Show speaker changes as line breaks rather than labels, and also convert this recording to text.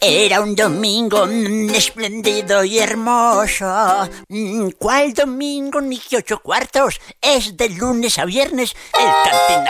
Era un domingo espléndido y hermoso. ¿Cuál domingo ni que 8 cuartos? Es de lunes a viernes el Cantina